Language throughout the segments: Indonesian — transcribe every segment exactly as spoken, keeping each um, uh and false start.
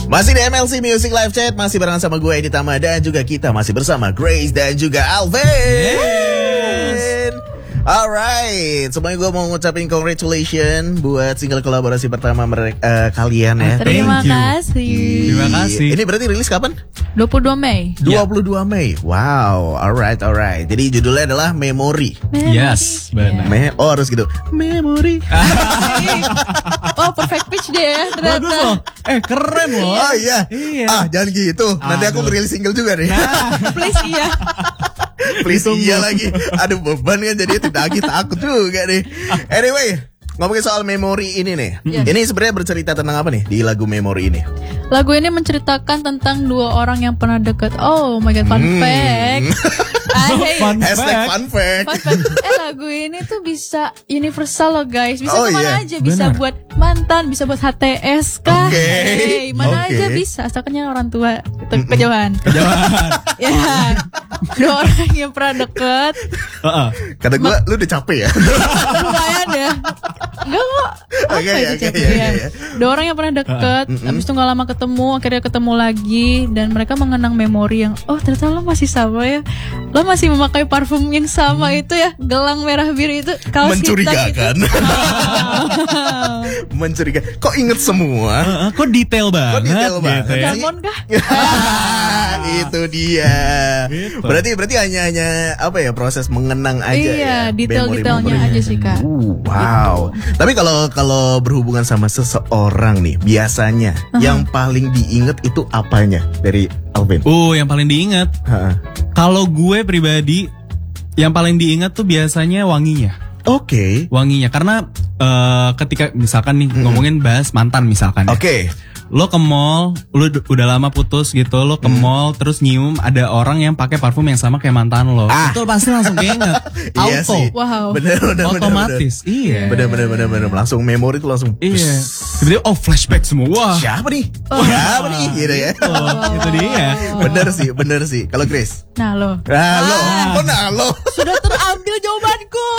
Masih di M L C Music Live Chat, masih bareng sama gue Edi Tama dan juga kita masih bersama Grace dan juga Alvin. Yes. Alright, semuanya gue mau ngucapin congratulations buat single kolaborasi pertama mereka uh, kalian ya. Terima kasih. Terima kasih. Ini berarti rilis kapan? dua puluh dua Mei. dua puluh dua Mei. Wow, alright, alright. Jadi judulnya adalah Memory. Yes, benar. Me oh harus gitu. Memory. Oh, perfect pitch deh ya ternyata. Bagus loh. Eh, keren loh. Oh iya. Iya. Ah, jangan gitu. Nanti aku Aduh. ngerilis single juga nih. Please iya. Please iya lagi. Aduh beban kan jadi tidak lagi takut juga nih. Anyway, ngomongin soal Memory ini nih. Yes. Ini sebenarnya bercerita tentang apa nih di lagu Memory ini? Lagu ini menceritakan tentang dua orang yang pernah dekat. Oh my god, fun Hmm. fact. Ay, Fun Hashtag fact. fun fact. fun fact. Eh lagu ini tuh bisa universal loh guys. Bisa Oh, kemana iya. aja. Bisa Benar. buat mantan, bisa buat H T S kah? Oke. Hey, mana Oke. aja bisa. Asalkan orang tua ke- kejauhan. Jangan. Ya, dua orang yang pernah deket. Heeh. Kata gue, lu udah capek ya? Lumayan ya. Enggak kok. Apa Oke, itu oke, capek iya, ya? iya. Dua orang yang pernah deket, habis itu gak lama ketemu, akhirnya ketemu lagi, dan mereka mengenang memori yang, oh ternyata lo masih sama ya, lo masih memakai parfum yang sama itu ya, gelang merah biru itu, kaos hitam itu. Mencurigakan. Mencurigakan. Kok inget semua? Heeh, kok detail banget, detail banget gitu ya. sih? Diamond kah? Itu dia. Gitu. Berarti berarti hanya hanya apa ya proses mengenang aja Iya, ya. detail-detailnya memori-memorinya. aja sih, Kak. Uh, wow. Tapi kalau kalau berhubungan sama seseorang nih, biasanya yang paling diinget itu apanya dari Alvin? Uh, yang paling diingat. Ha. Kalau gue pribadi, yang paling diingat tuh biasanya wanginya. Oke. Wanginya, karena eh, ketika misalkan nih ngomongin bahas mantan misalkan. ya. Oke. Lo ke mall, lo d- udah lama putus gitu, lo ke mall terus nyium ada orang yang pakai parfum yang sama kayak mantan lo. Ah. Itu pasti langsung keinget. Iya Auto. sih. Wow. Bener bener bener. Otomatis. Iya. Bener bener bener bener langsung memori tuh langsung. Iya. Tiba-tiba oh flashback semua. Wah. Siapa nih? Siapa nih? Gitu ya. Oh, itu dia. Bener sih, bener sih. Kalau Grace. Nah lo, Nah lo, kok nah lo? sudah terambil jawabanku.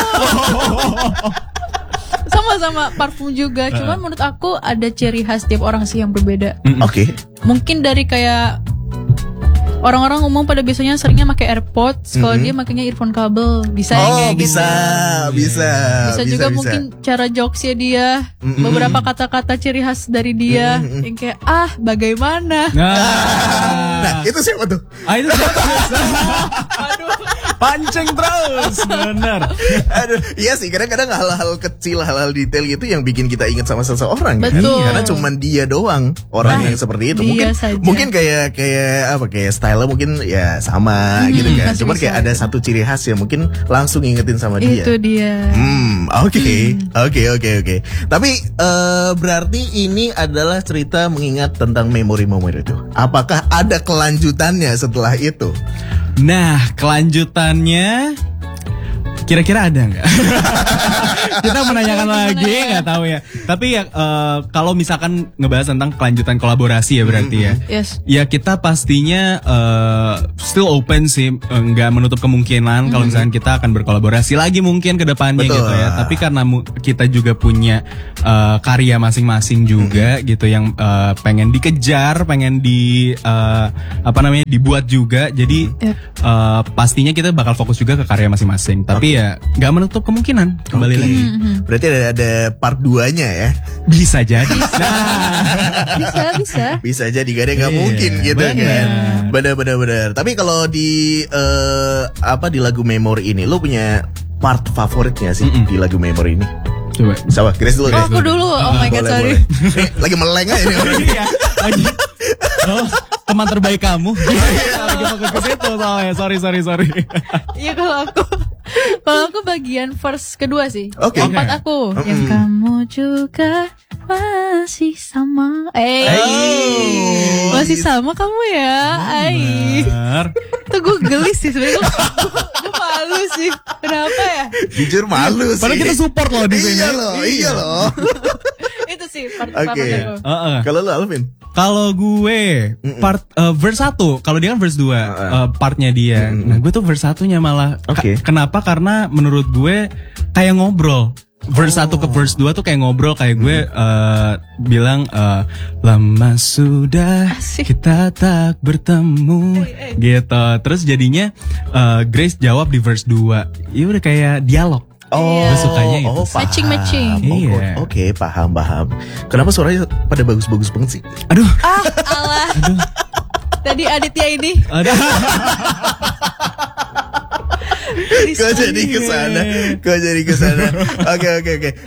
Sama-sama parfum juga, cuman menurut aku ada ciri khas tiap orang sih yang berbeda. Oke. Mungkin dari kayak orang-orang umum pada biasanya seringnya pakai AirPods, kalau dia makanya earphone kabel, bisa ya Oh kayak bisa, gitu. bisa, Bisa juga mungkin cara jokesnya dia, beberapa kata-kata ciri khas dari dia, yang kayak ah bagaimana. Nah. Nah itu siapa tuh? Ah, itu Aduh. Pancing terus. Bener. Aduh, iya sih kadang-kadang hal-hal kecil, hal-hal detail gitu yang bikin kita ingat sama seseorang. kan? Betul. Karena cuman dia doang orang Nah, yang seperti itu. dia Mungkin saja. mungkin kayak kayak apa kayak style mungkin ya sama gitu kan. masih Cuman bisa. kayak ada satu ciri khas yang mungkin langsung ingetin sama dia. Itu dia. Hmm, oke, oke, oke, oke. Tapi eh, berarti ini adalah cerita mengingat tentang memori-memori itu. Apakah ada kelanjutannya setelah itu? Nah, kelanjutannya kira-kira ada nggak? Kita menanyakan lagi, nggak tahu ya. Tapi ya eh, kalau misalkan ngebahas tentang kelanjutan kolaborasi ya berarti ya. Yes. Ya kita pastinya eh, still open sih, eh, nggak menutup kemungkinan kalau misalkan kita akan berkolaborasi lagi mungkin ke depannya Betul. gitu ya. Tapi karena mu- kita juga punya eh, karya masing-masing juga gitu yang eh, pengen dikejar, pengen di eh, apa namanya dibuat juga. Jadi Yep. eh, pastinya kita bakal fokus juga ke karya masing-masing. Tapi ya nggak menutup kemungkinan kembali Oke. lagi. Berarti ada ada part duanya ya. Bisa jadi. Nah, Bisa, bisa. Bisa jadi gak ada nggak Iya, mungkin gitu bener. kan. Bener bener bener. Tapi kalau di eh, apa di lagu Memory ini, lo punya part favoritnya sih di lagu Memory ini? coba. Sama Grace dulu. Oh, Grace aku dulu. Oh my god, Boleh, sorry. boleh. Nih, lagi meleng aja nih. Iya, lagi. Oh, teman terbaik kamu. Lagi fokus ke situ soalnya. Sorry, sorry, sorry. Iya kalau aku kalau aku bagian verse kedua sih. Oke. Yang Empat aku. Yang kamu juga masih sama. Eh. Oh, Masih gitu. sama kamu ya. Ai. Benar. Itu gue gelis sih sebenarnya. Gue malu sih. Kenapa ya? Jujur malu sih. Padahal kita support loh di sini. Iya loh, iya loh. Itu sih part Oke. favorit aku. Heeh. Kalau lu Alvin? Kalau gue part eh, verse satu, kalau dia kan verse dua eh, partnya dia. Nah, gue tuh verse satunya malah. Ka- Oke. kenapa? Karena menurut gue kayak ngobrol. verse satu ke verse dua tuh kayak ngobrol kayak gue uh, bilang uh, lama sudah Asik. kita tak bertemu gitu. Terus jadinya uh, Grace jawab di verse dua. Ya udah kayak dialog. Oh, Gue sukanya itu. oh, paham. Matching-matching. Oh, Iya. Oke, paham, paham. Kenapa suaranya pada bagus-bagus banget sih? Aduh, Ah, alah. Tadi Aditya ini. aduh. Kok jadi kesana? Kok jadi kesana? Oke, oke, oke.